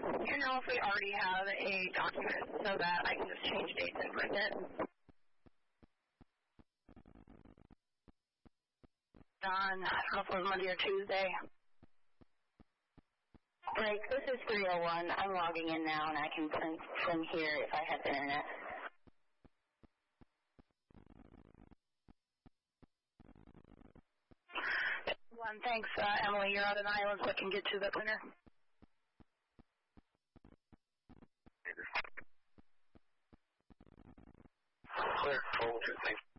you know if we already have a document so that I can just change dates and print it? On, I don't know if it was Monday or Tuesday. Right, this is 301. I'm logging in now, and I can print from here if I have internet. One, thanks, Emily. You're out of the island, so I can get to the printer. Clear, 412, thanks.